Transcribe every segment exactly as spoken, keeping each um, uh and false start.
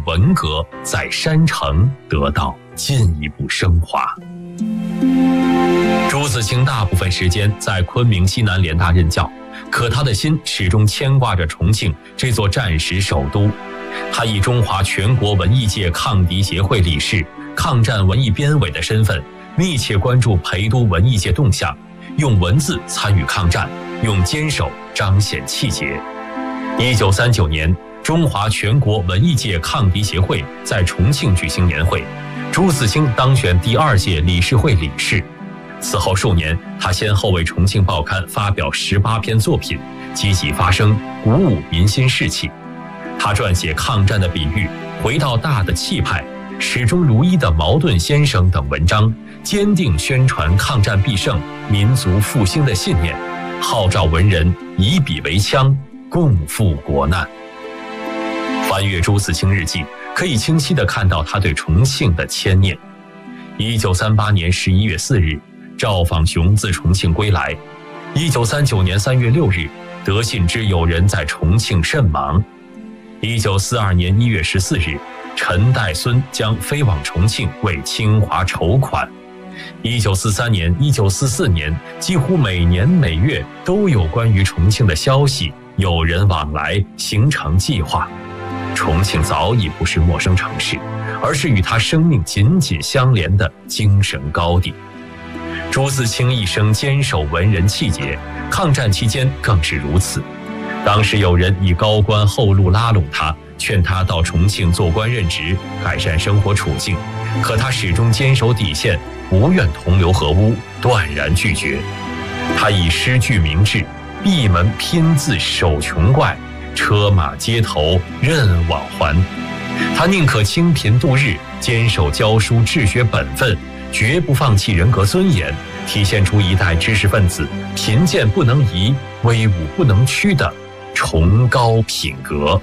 文革在山城得到进一步升华。朱自清大部分时间在昆明西南联大任教，可他的心始终牵挂着重庆这座战时首都。他以中华全国文艺界抗敌协会理事、抗战文艺编委的身份，密切关注陪都文艺界动向，用文字参与抗战，用坚守彰显气节。一九三九年，中华全国文艺界抗敌协会在重庆举行年会，朱自清当选第二届理事会理事。此后数年，他先后为重庆报刊发表十八篇作品，积极发声，鼓舞民心士气。他撰写抗战的比喻、回到大的气派、始终如一的矛盾先生等文章，坚定宣传抗战必胜、民族复兴的信念，号召文人以笔为枪，共赴国难。翻阅朱自清日记，可以清晰地看到他对重庆的牵念。一九三八年十一月四日，赵访雄自重庆归来。一九三九年三月六日，得信知友人在重庆甚亡。一九四二年一月十四日，陈代孙将飞往重庆为清华筹款。一九四三年、一九四四年，几乎每年每月都有关于重庆的消息，有人往来，形成计划。重庆早已不是陌生城市，而是与他生命紧紧相连的精神高地。朱自清一生坚守文人气节，抗战期间更是如此。当时有人以高官厚禄拉拢他，劝他到重庆做官任职，改善生活处境，可他始终坚守底线，不愿同流合污，断然拒绝。他以诗句明志，闭门拼字守穷怪，车马街头任往还。他宁可清贫度日，坚守教书治学本分，绝不放弃人格尊严，体现出一代知识分子贫贱不能移、威武不能屈的崇高品格。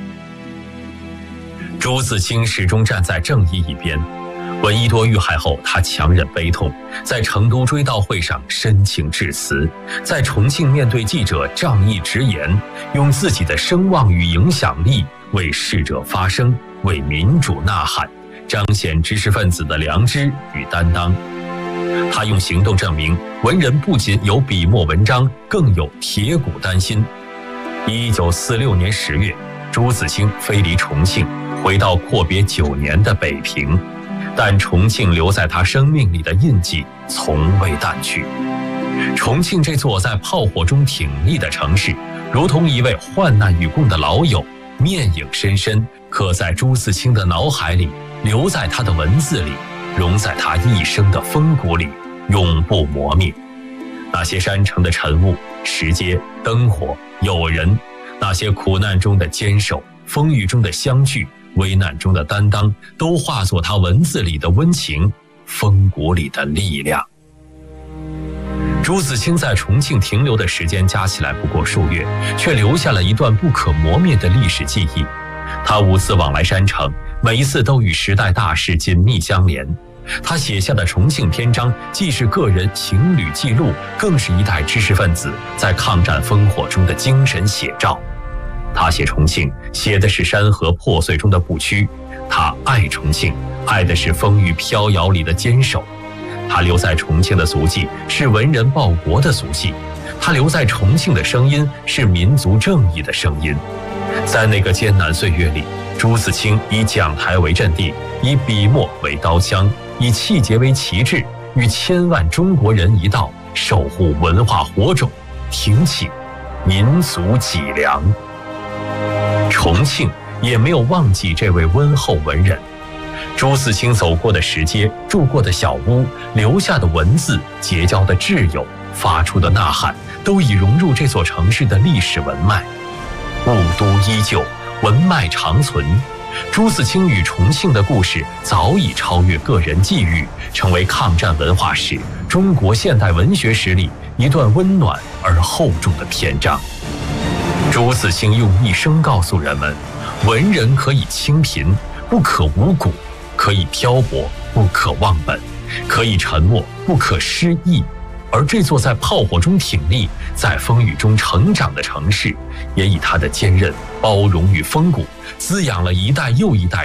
朱自清始终站在正义一边。闻一多遇害后，他强忍悲痛，在成都追悼会上深情致辞，在重庆面对记者仗义直言，用自己的声望与影响力为逝者发声，为民主呐喊，彰显知识分子的良知与担当。他用行动证明，文人不仅有笔墨文章，更有铁骨丹心。一九四六年十月，朱自清飞离重庆，回到阔别九年的北平，但重庆留在他生命里的印记从未淡去。重庆这座在炮火中挺立的城市，如同一位患难与共的老友，面影深深刻在朱自清的脑海里，留在他的文字里，融在他一生的风骨里，永不磨灭。那些山城的晨雾、石阶、灯火、友人，那些苦难中的坚守、风雨中的相聚、危难中的担当，都化作他文字里的温情，风骨里的力量。朱自清在重庆停留的时间加起来不过数月，却留下了一段不可磨灭的历史记忆。他五次往来山城，每一次都与时代大事紧密相连。他写下的重庆篇章，既是个人行旅记录，更是一代知识分子在抗战烽火中的精神写照。他写重庆，写的是山河破碎中的不屈；他爱重庆，爱的是风雨飘摇里的坚守。他留在重庆的足迹，是文人报国的足迹；他留在重庆的声音，是民族正义的声音。在那个艰难岁月里，朱自清以讲台为阵地，以笔墨为刀枪，以气节为旗帜，与千万中国人一道，守护文化火种，挺起民族脊梁。重庆也没有忘记这位温厚文人。朱自清走过的石阶，住过的小屋，留下的文字，结交的挚友，发出的呐喊，都已融入这座城市的历史文脉。雾都依旧，文脉长存。朱自清与重庆的故事早已超越个人际遇，成为抗战文化史、中国现代文学史里一段温暖而厚重的篇章。朱自清用一生告诉人们，文人可以清贫，不可无骨；可以漂泊，不可忘本；可以沉默，不可失意。而这座在炮火中挺立，在风雨中成长的城市，也以它的坚韧、包容与风骨，滋养了一代又一代